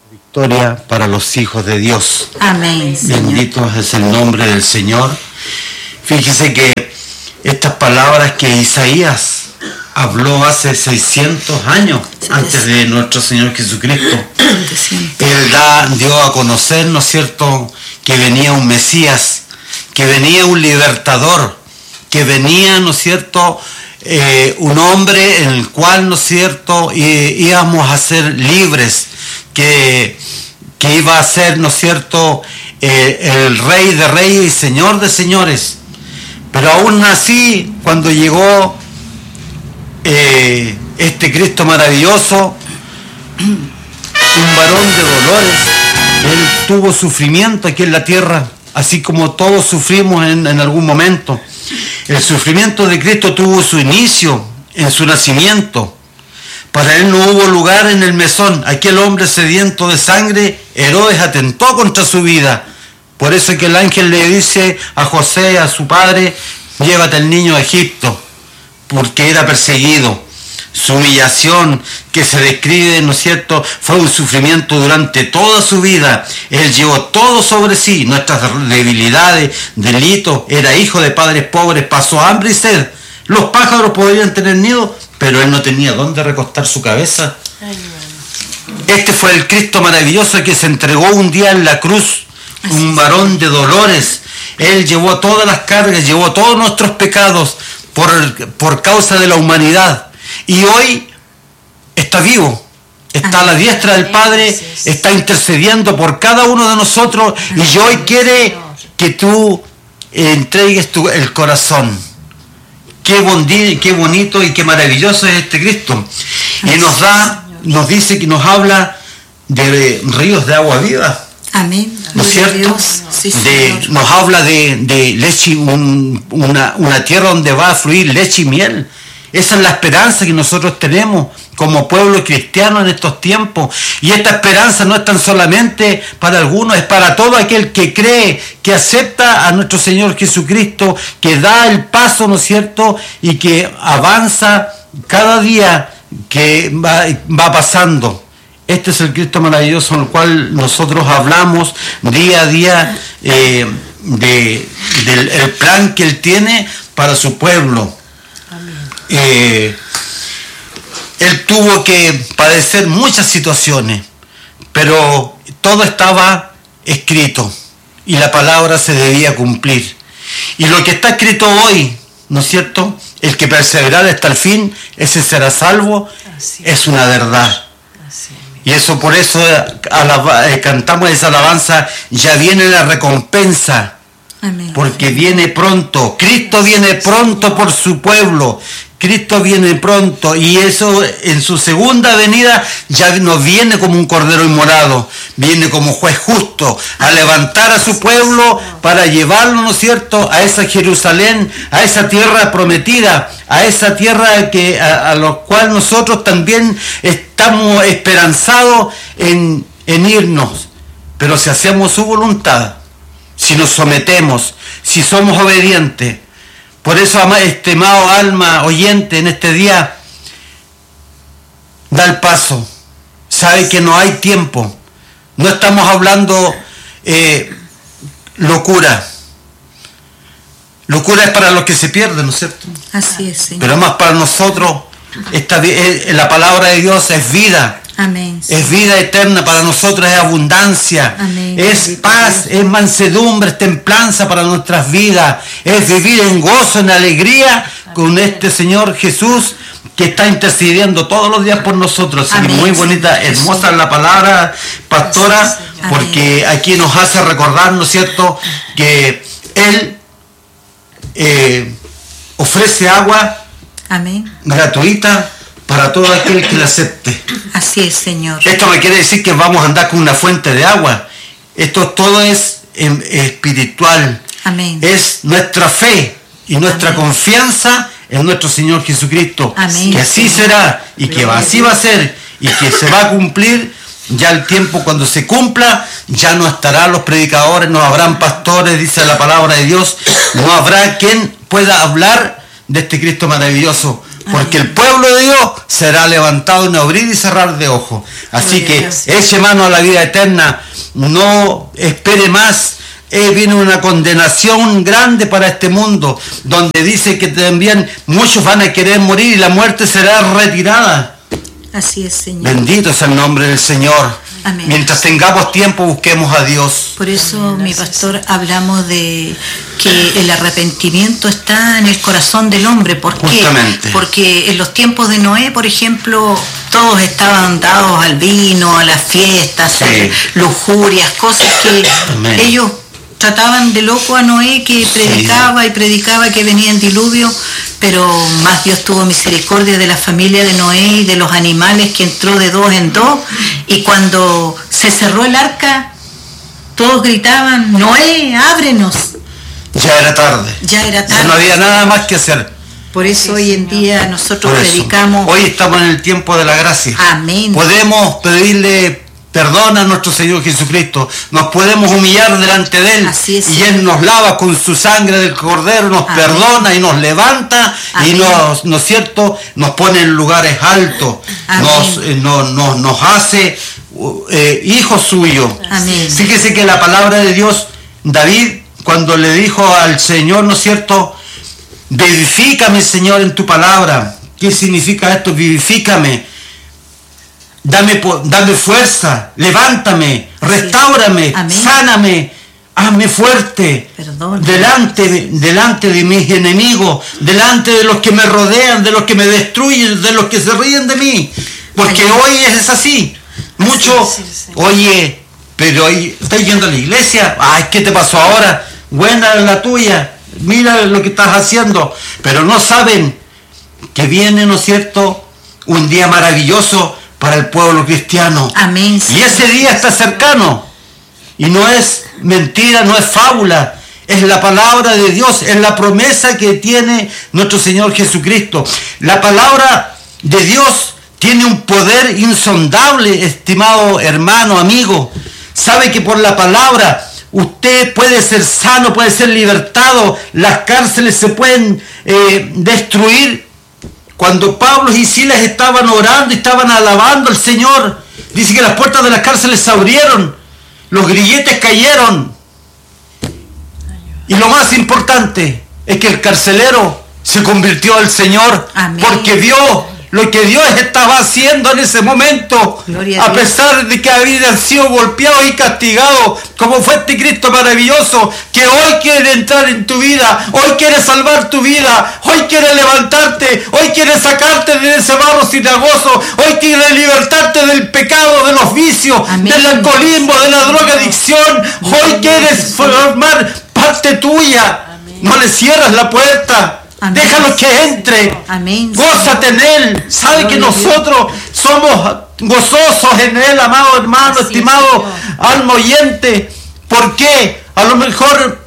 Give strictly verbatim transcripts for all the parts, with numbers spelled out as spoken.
Victoria para los hijos de Dios. Amén, Señor. Bendito es el nombre del Señor. Fíjese que estas palabras que Isaías habló hace seiscientos años antes de nuestro Señor Jesucristo. Él da, dio a conocer, ¿no es cierto?, que venía un Mesías, que venía un libertador, que venía, ¿no es cierto?, eh, un hombre en el cual, ¿no es cierto?, y, íbamos a ser libres, que, que iba a ser, ¿no es cierto?, eh, el Rey de Reyes y Señor de Señores. Pero aún así, cuando llegó eh, este Cristo maravilloso, un varón de dolores, él tuvo sufrimiento aquí en la tierra, así como todos sufrimos en, en algún momento. El sufrimiento de Cristo tuvo su inicio en su nacimiento. Para él no hubo lugar en el mesón. Aquel hombre sediento de sangre, Herodes atentó contra su vida. Por eso es que el ángel le dice a José, a su padre, llévate al niño a Egipto, porque era perseguido. Su humillación que se describe, ¿no es cierto?, fue un sufrimiento durante toda su vida. Él llevó todo sobre sí, nuestras debilidades, delitos, era hijo de padres pobres, pasó hambre y sed. Los pájaros podrían tener nido, pero él no tenía dónde recostar su cabeza. Este fue el Cristo maravilloso que se entregó un día en la cruz, un varón de dolores. Él llevó todas las cargas, llevó todos nuestros pecados por, por causa de la humanidad. Y hoy está vivo, está a la diestra del Padre, está intercediendo por cada uno de nosotros y hoy quiere que tú entregues tu, el corazón. Qué, bondi, qué bonito y qué maravilloso es este Cristo. Y nos da, nos dice que nos habla de ríos de agua viva. Amén. ¿No es cierto? Sí, de, nos habla de, de leche, un, una, una tierra donde va a fluir leche y miel. Esa es la esperanza que nosotros tenemos como pueblo cristiano en estos tiempos. Y esta esperanza no es tan solamente para algunos, es para todo aquel que cree, que acepta a nuestro Señor Jesucristo, que da el paso, ¿no es cierto?, y que avanza cada día que va, va pasando. Este es el Cristo maravilloso en el cual nosotros hablamos día a día eh, de, del el plan que Él tiene para su pueblo. Eh, él tuvo que padecer muchas situaciones, pero todo estaba escrito y la palabra se debía cumplir. Y lo que está escrito hoy, ¿no es cierto?, el que perseverará hasta el fin, ese será salvo, es una verdad. Y eso, por eso alaba, eh, cantamos esa alabanza, ya viene la recompensa. Amén. Porque viene pronto, Cristo viene pronto por su pueblo, Cristo viene pronto, y eso en su segunda venida ya no viene como un cordero inmolado, viene como juez justo a levantar a su pueblo para llevarlo, ¿no es cierto?, a esa Jerusalén, a esa tierra prometida, a esa tierra que a, a la cual nosotros también estamos esperanzados en, en irnos, pero si hacemos su voluntad, si nos sometemos, si somos obedientes. Por eso, estimado alma oyente, en este día, da el paso. Sabe que no hay tiempo. No estamos hablando eh, locura. Locura es para los que se pierden, ¿no es cierto? Así es, Señor. Pero más para nosotros, esta, eh, la palabra de Dios es vida. Amén. Es vida eterna para nosotros, es abundancia. Amén. Es paz, es mansedumbre, es templanza para nuestras vidas, es vivir en gozo, en alegría con este Señor Jesús que está intercediendo todos los días por nosotros. Y muy bonita, hermosa la palabra, pastora, porque aquí nos hace recordar, ¿no es cierto?, que Él eh, ofrece agua Amén. gratuita para todo aquel que la acepte. Así es, Señor. Esto no quiere decir que vamos a andar con una fuente de agua. Esto todo es eh, espiritual. Amén. Es nuestra fe y nuestra Amén. Confianza en nuestro Señor Jesucristo. Amén. Que así será y que así va a ser y que se va a cumplir. Ya el tiempo, cuando se cumpla, ya no estarán los predicadores, no habrán pastores, dice la palabra de Dios. No habrá quien pueda hablar de este Cristo maravilloso, porque el pueblo de Dios será levantado en abrir y cerrar de ojos. Así que eche mano a la vida eterna, no espere más. Eh, viene una condenación grande para este mundo, donde dice que también muchos van a querer morir y la muerte será retirada. Así es, Señor. Bendito es el nombre del Señor. Amén. Mientras tengamos tiempo, busquemos a Dios. Por eso, mi pastor, hablamos de que el arrepentimiento está en el corazón del hombre. ¿Por qué? Justamente. Porque en los tiempos de Noé, por ejemplo, todos estaban dados al vino, a las fiestas, Sí. a lujurias, cosas que Amén. ellos trataban de loco a Noé, que predicaba sí. y predicaba que venía el diluvio, pero más Dios tuvo misericordia de la familia de Noé y de los animales, que entró de dos en dos, y cuando se cerró el arca, todos gritaban: Noé, ábrenos. Ya era tarde. Ya era tarde. Ya no había nada más que hacer. Por eso sí, hoy en día nosotros Por eso. predicamos. Hoy estamos en el tiempo de la gracia. Amén. Podemos pedirle perdón a nuestro Señor Jesucristo, nos podemos humillar delante de Él. Así es, y Él nos lava con su sangre del Cordero, nos Amén. Perdona y nos levanta. Amén. Y nos, ¿no es cierto?, nos pone en lugares altos, nos, eh, nos, nos, nos hace eh, hijos suyos. Amén. Fíjese que la palabra de Dios, David, cuando le dijo al Señor, ¿no es cierto?, vivifícame, Señor, en tu palabra. ¿Qué significa esto? Vivifícame. Dame, dame fuerza, levántame, restáurame, Amén. Sáname, hazme fuerte. Perdón. Delante, delante de mis enemigos, delante de los que me rodean, de los que me destruyen, de los que se ríen de mí. Porque Ay, hoy es así. Muchos, sí, sí, sí. Oye, pero hoy estoy yendo a la iglesia. Ay, ¿qué te pasó ahora? Buena la tuya, mira lo que estás haciendo. Pero no saben que viene, ¿no es cierto?, un día maravilloso para el pueblo cristiano. Amén. Y ese día está cercano. Y no es mentira, no es fábula. Es la palabra de Dios, es la promesa que tiene nuestro Señor Jesucristo. La palabra de Dios tiene un poder insondable, estimado hermano, amigo. Sabe que por la palabra usted puede ser sano, puede ser libertado. Las cárceles se pueden eh, destruir. Cuando Pablo y Silas estaban orando y estaban alabando al Señor, dice que las puertas de las cárceles se abrieron, los grilletes cayeron. Y lo más importante es que el carcelero se convirtió al Señor. Amén. Porque vio lo que Dios estaba haciendo en ese momento, Gloria a, a pesar de que habían sido golpeados y castigados, como fue este Cristo maravilloso, que hoy quiere entrar en tu vida, hoy quiere salvar tu vida, hoy quiere levantarte, hoy quiere sacarte de ese barro cenagoso, hoy quiere libertarte del pecado, de los vicios, Amén. Del alcoholismo, de la drogadicción, hoy quieres formar parte tuya. Amén. No le cierras la puerta. Amén. Déjalo que entre. Amén. Gózate en Él. Sabe Gloria que nosotros somos gozosos en Él, amado hermano, Así estimado es, alma oyente. ¿Por qué? A lo mejor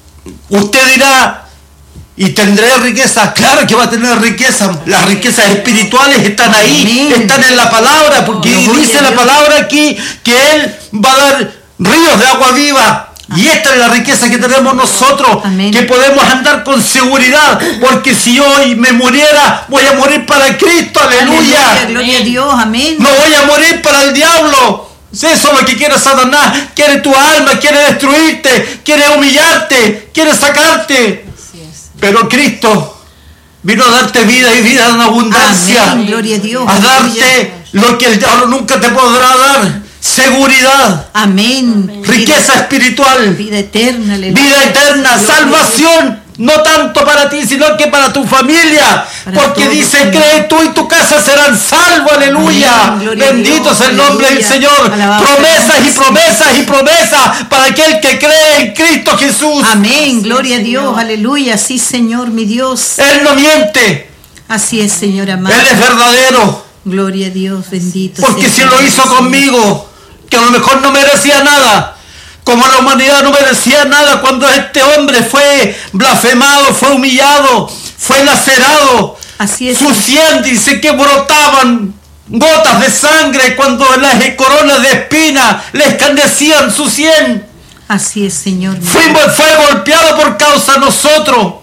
usted dirá, ¿y tendré riqueza? Claro que va a tener riqueza. Las riquezas espirituales están ahí, Amén. Están en la palabra, porque oh, dice la palabra aquí que Él va a dar ríos de agua viva. Y esta es la riqueza que tenemos nosotros, Amén. Que podemos andar con seguridad, porque si hoy me muriera, voy a morir para Cristo, aleluya. aleluya gloria a Dios, amén. No voy a morir para el diablo. Eso es lo que quiere Satanás, quiere tu alma, quiere destruirte, quiere humillarte, quiere sacarte. Así es. Pero Cristo vino a darte vida y vida en abundancia. Amén. Gloria a Dios. A darte lo que el diablo nunca te podrá dar. Seguridad, amén. Riqueza espiritual, vida eterna, aleluya. Vida eterna, salvación, no tanto para ti, sino que para tu familia, para porque dice, Señor. Cree tú y tu casa serán salvos, aleluya. Bendito es el nombre del Señor. Alabado promesas y promesas y promesas para aquel que cree en Cristo Jesús. Amén, gloria a Dios, aleluya. Sí, Señor, mi Dios. Él no miente. Así es, Señor amado. Él es verdadero. Gloria a Dios, bendito. Porque si lo hizo conmigo, que a lo mejor no merecía nada, como la humanidad no merecía nada cuando este hombre fue blasfemado, fue humillado, fue lacerado. Así es. Su sien dice que brotaban gotas de sangre cuando las coronas de espina le escandecían su sien. Así es, Señor. Fuimos, fue golpeado por causa de nosotros.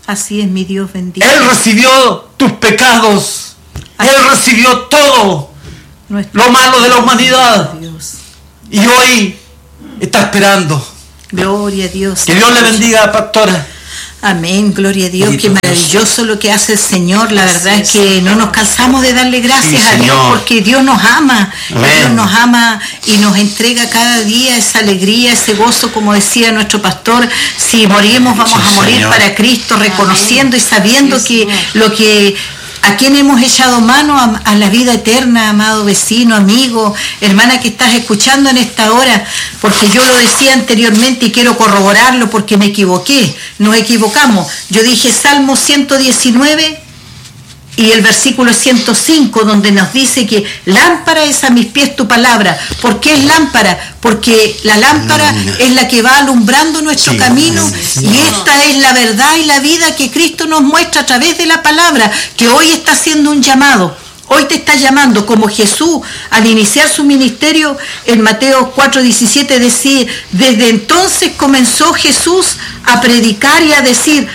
Así es, mi Dios bendito. Él recibió tus pecados. Él recibió todo Nuestro lo malo de la humanidad. Dios. Y hoy está esperando. Gloria a Dios. Que Dios le bendiga, pastora. Amén, gloria a Dios. Bendito Qué maravilloso lo que hace el Señor. La verdad es que no nos cansamos de darle gracias Sí, a Dios, Señor. porque Dios nos ama. Amén. Dios nos ama y nos entrega cada día esa alegría, ese gozo, como decía nuestro pastor. Si morimos, vamos Sí, a morir Señor. para Cristo, reconociendo y sabiendo Sí, que Señor. lo que a quien hemos echado mano a, a la vida eterna, amado vecino, amigo, hermana que estás escuchando en esta hora, porque yo lo decía anteriormente y quiero corroborarlo porque me equivoqué, nos equivocamos. Yo dije Salmo ciento diecinueve y el versículo ciento cinco, donde nos dice que lámpara es a mis pies tu palabra. ¿Por qué es lámpara? Porque la lámpara es la que va alumbrando nuestro Sí, camino, sí, y esta es la verdad y la vida que Cristo nos muestra a través de la palabra, que hoy está haciendo un llamado. Hoy te está llamando, como Jesús al iniciar su ministerio en Mateo cuatro diecisiete decía, desde entonces comenzó Jesús a predicar y a decir,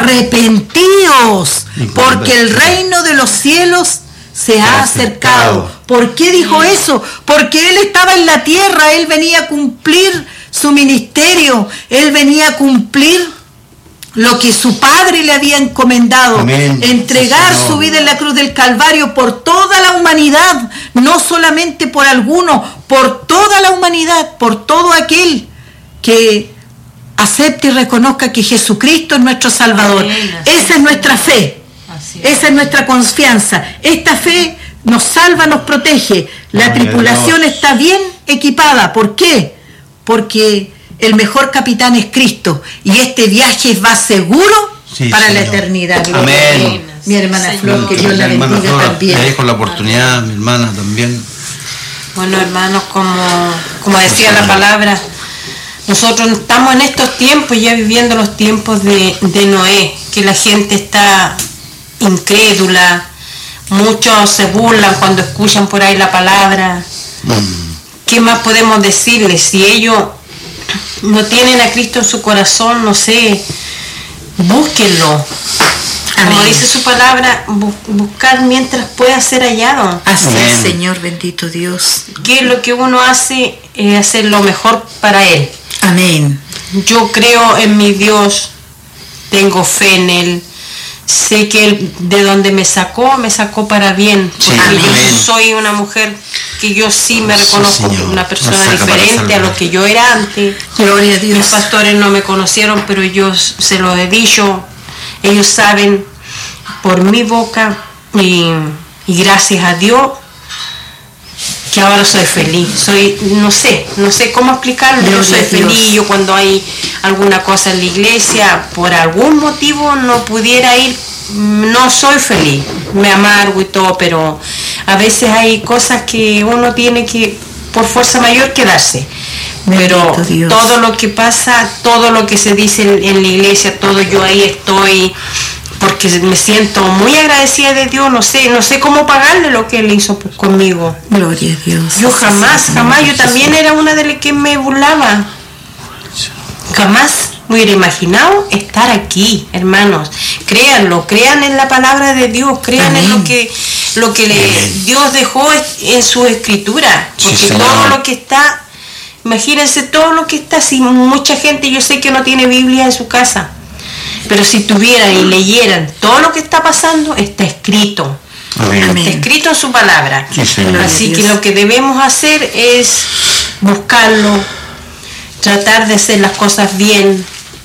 arrepentíos, porque el reino de los cielos se ha acercado. ¿Por qué dijo eso? Porque Él estaba en la tierra, Él venía a cumplir su ministerio, Él venía a cumplir lo que su Padre le había encomendado. Amén. Entregar Sí, su vida en la cruz del Calvario por toda la humanidad, no solamente por algunos, por toda la humanidad, por todo aquel que acepte y reconozca que Jesucristo es nuestro Salvador. Amén. Esa es nuestra fe, Así es. esa es nuestra confianza. Esta fe nos salva, nos protege. La Gloria a tripulación Dios. está bien equipada. ¿Por qué? Porque el mejor capitán es Cristo, y este viaje va seguro Sí, para la Señor. eternidad. Gloria a Amén. Dios. Mi hermana Señor. Flor, que Dios la La hermana bendiga Flora, también. le dejo la oportunidad, mi hermana también. Bueno, hermanos, como, como decía la palabra, nosotros estamos en estos tiempos, ya viviendo los tiempos de, de Noé, que la gente está incrédula, muchos se burlan cuando escuchan por ahí la palabra. ¿Qué más podemos decirles? Si ellos no tienen a Cristo en su corazón, no sé, búsquenlo. Como Amén. dice su palabra, bu- buscar mientras pueda ser hallado. Así es, Amén. Señor, bendito Dios. ¿Qué es lo que uno hace? Es hacer lo mejor para Él. Amén. Yo creo en mi Dios, tengo fe en Él, sé que Él de donde me sacó, me sacó para bien, Sí, porque amén. yo soy una mujer que yo sí me Sí, reconozco Señor, una nos persona saca para diferente a lo salvar. que yo era antes. Gloria a Mis Dios. pastores no me conocieron, pero yo se lo he dicho, ellos saben por mi boca, y, y gracias a Dios que ahora soy feliz. Soy, no sé, no sé cómo explicarlo. Yo Gloria soy a Dios. feliz. Yo cuando hay alguna cosa en la iglesia, por algún motivo no pudiera ir, no soy feliz. Me amargo y todo, pero a veces hay cosas que uno tiene que, por fuerza mayor, quedarse. Pero Bendito Dios. todo lo que pasa, todo lo que se dice en, en la iglesia, todo yo ahí estoy, porque me siento muy agradecida de Dios, no sé, no sé cómo pagarle lo que Él hizo pues, conmigo. Gloria a Dios. Yo jamás, jamás, yo también era una de las que me burlaba. Jamás me hubiera imaginado estar aquí, hermanos. Créanlo, crean en la palabra de Dios, crean Amén. en lo que lo que le, Dios dejó en su escritura, Sí, porque Señor. todo lo que está, imagínense todo lo que está, si mucha gente yo sé que no tiene Biblia en su casa, pero si tuvieran y leyeran todo lo que está pasando, está escrito. Amén. Amén. Está escrito en su palabra. Sí, Señor. Así Dios. que lo que debemos hacer es buscarlo, tratar de hacer las cosas bien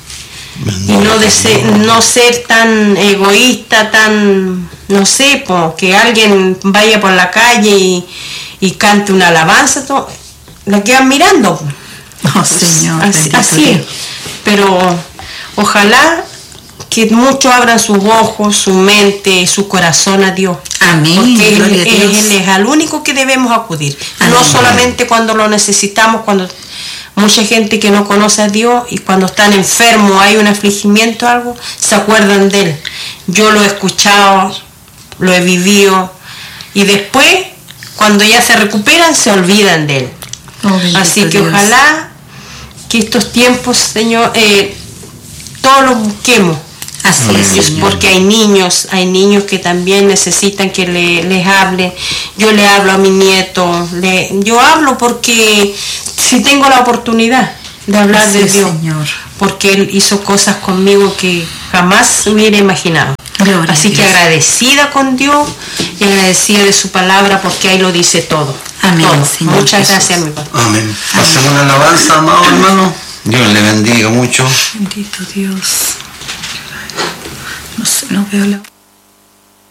y no, de ser, no ser tan egoísta, tan, no sé, po, que alguien vaya por la calle y, y cante una alabanza, todo, la quedan mirando. Oh, Señor, Así, bendito así. Dios. Pero ojalá que muchos abran sus ojos, su mente, su corazón a Dios. Amén. Porque él, Gloria a él- Dios. Él es al único que debemos acudir. No Amén. solamente cuando lo necesitamos, cuando mucha gente que no conoce a Dios y cuando están enfermos, hay un afligimiento, algo, se acuerdan de Él. Yo lo he escuchado, lo he vivido y después, cuando ya se recuperan, se olvidan de Él. Oh, bendito Así que Dios. ojalá que estos tiempos, Señor, eh, todos los busquemos. Así Amén. es, Señor. Porque hay niños, hay niños que también necesitan que le, les hable. Yo le hablo a mi nieto, le, yo hablo porque si tengo la oportunidad de hablar Así de es, Dios, Señor. porque Él hizo cosas conmigo que jamás hubiera imaginado. Gloria Así a que Dios. agradecida con Dios y agradecida de su palabra, porque ahí lo dice todo. Amén, Todo. Señor Muchas Jesús. gracias, mi papá. Amén. Hacemos una alabanza, amado hermano. Dios le bendiga mucho. Bendito Dios. No sé, no veo la...